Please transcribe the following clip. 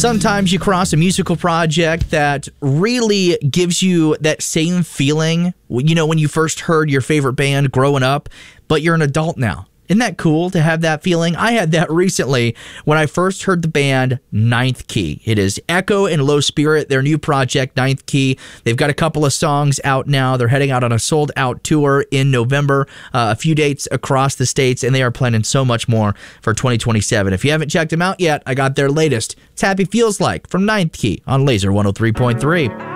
Sometimes you cross a musical project that really gives you that same feeling, you know, when you first heard your favorite band growing up, but you're an adult now. Isn't that cool to have that feeling? I had that recently when I first heard the band Ninth Key. It is Echo and Low Spirit, their new project, Ninth Key. They've got a couple of songs out now. They're heading out on a sold-out tour in November, a few dates across the states, and they are planning so much more for 2027. If you haven't checked them out yet, I got their latest. It's Happy Feels Like from Ninth Key on Laser 103.3.